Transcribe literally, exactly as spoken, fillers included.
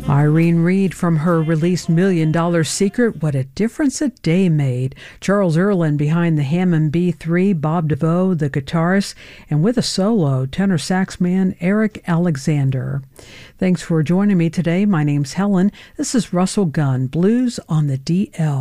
Irene Reed from her released Million Dollar Secret, What a Difference a Day Made. Charles Earland behind the Hammond B three, Bob DeVoe, the guitarist, and with a solo, tenor sax man Eric Alexander. Thanks for joining me today. My name's Helen. This is Russell Gunn, Blues on the D L.